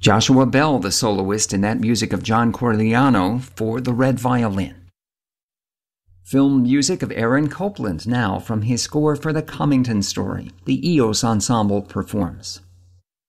Joshua Bell, the soloist in that music of John Corigliano for the red violin. Film music of Aaron Copland now from his score for The Cummington Story. The Eos Ensemble performs.